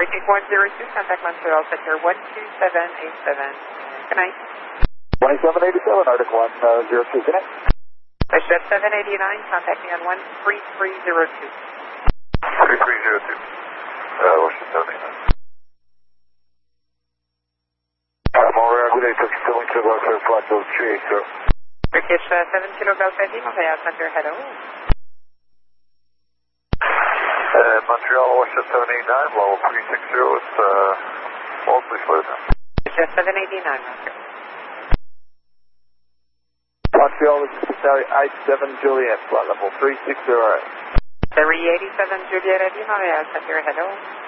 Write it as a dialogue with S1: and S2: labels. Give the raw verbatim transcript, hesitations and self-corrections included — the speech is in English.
S1: Breaking one zero two, contact Montreal Center one two seven eight seven. Good night.
S2: twenty-seven eighty-seven, Arctic one zero two, good night.
S1: Jet seven eighty-nine, contact me on one three three zero two.
S3: three three zero two. Uh, Washington seven eighty-nine. Montreal, good day, Turkish seven Kilo Golf Eddie, flight level three eight zero.
S1: Turkish uh, seven Kilo Golf Eddie, Montreal Center, hello.
S3: Uh, Montreal, Washington seven eighty-nine, level three six zero, it's uh, mostly slow down.
S1: Jet seven eighty-nine, Montreal.
S2: Montreal, this is Italy I seven Juliet, flight level three six zero.
S1: three eighty-seven Juliet Eddie, Montreal Center, hello.